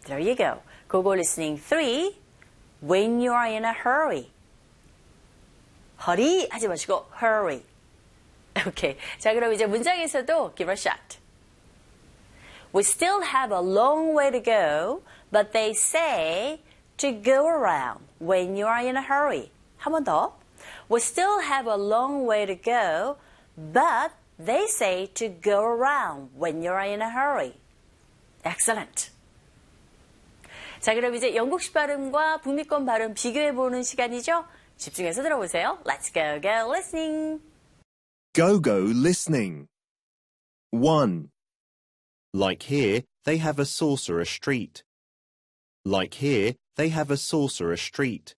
There you go. Google listening 3. When you are in a hurry. hurry 하지 마시고 hurry. 오케이. 자, 그럼 이제 문장에서도 give a shot. We still have a long way to go, but they say to go around when you are in a hurry. 한 번 더. We still have a long way to go, but they say to go around when you are in a hurry. Excellent. 자, 그럼 이제 영국식 발음과 북미권 발음 비교해보는 시간이죠? 집중해서 들어보세요. Let's go, go listening. Go, go listening. 1. Like here, they have a Sorcerer Street. Like here, they have a Sorcerer Street.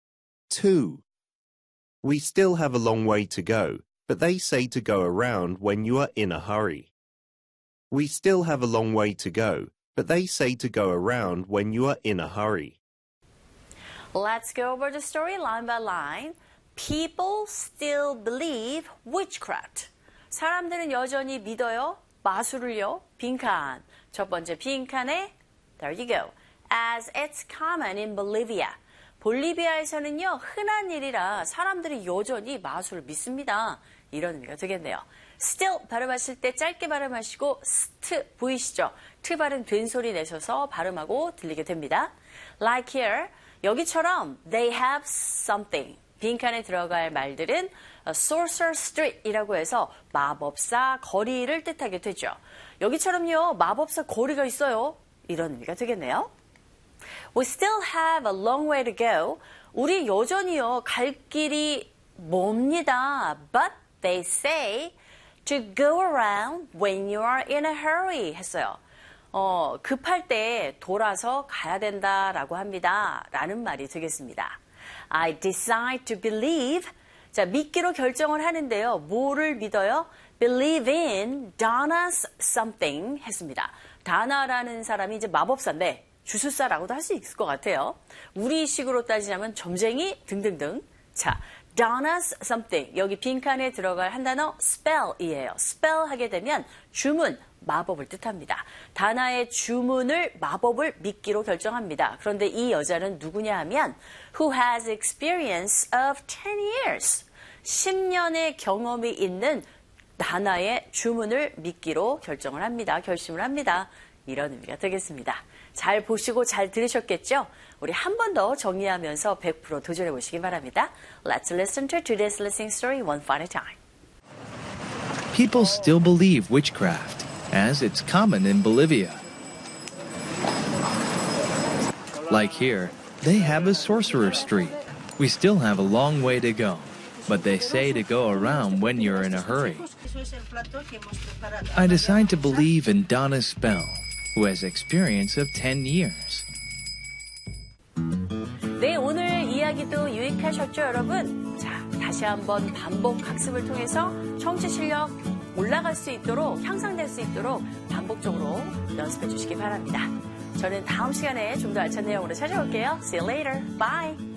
2. We still have a long way to go, but they say to go around when you are in a hurry. We still have a long way to go, but they say to go around when you are in a hurry. Let's go over the story line by line. People still believe witchcraft. 사람들은 여전히 믿어요. 마술을요. 빈칸. 첫 번째 빈칸에 there you go. As it's common in Bolivia. 볼리비아에서는요. 흔한 일이라 사람들이 여전히 마술을 믿습니다. 이런 의미가 되겠네요. Still 발음하실 때 짧게 발음하시고 st 보이시죠? 트 발음 된 소리 내셔서 발음하고 들리게 됩니다. Like here. 여기처럼 they have something. 빈칸에 들어갈 말들은 Sorcerer Street이라고 해서 마법사 거리를 뜻하게 되죠. 여기처럼요. 마법사 거리가 있어요. 이런 의미가 되겠네요. We still have a long way to go. 우리 여전히요. 갈 길이 멉니다. But they say to go around when you are in a hurry 했어요. 급할 때 돌아서 가야 된다라고 합니다. 라는 말이 되겠습니다. I decide to believe. 자, 믿기로 결정을 하는데요. 뭐를 믿어요? Believe in Donna's something 했습니다. 다나라는 사람이 이제 마법사인데 주술사라고도 할 수 있을 것 같아요. 우리식으로 따지자면 점쟁이 등등등. 자, Donna's something. 여기 빈칸에 들어갈 한 단어 spell이에요. spell 하게 되면 주문, 마법을 뜻합니다. 다나의 주문을 마법을 믿기로 결정합니다. 그런데 이 여자는 누구냐 하면 who has experience of 10 years. 10년의 경험이 있는 다나의 주문을 믿기로 결정을 합니다. 결심을 합니다. 이런 의미가 되겠습니다. 잘 보시고 잘 들으셨겠죠? 우리 한 번 더 정리하면서 100% 도전해 보시기 바랍니다. Let's listen to today's listening story one final time. People still believe witchcraft, as it's common in Bolivia. Like here, they have a Sorcerer Street. We still have a long way to go, but they say to go around when you're in a hurry. I decide to believe in Donna's spell, who has experience of 10 years. 네, 오늘 이야기도 유익하셨죠, 여러분? 자, 다시 한번 반복 학습을 통해서 청취 실력 올라갈 수 있도록, 향상될 수 있도록 반복적으로 연습해 주시기 바랍니다. 저는 다음 시간에 좀 더 알찬 내용으로 찾아올게요. See you later. Bye.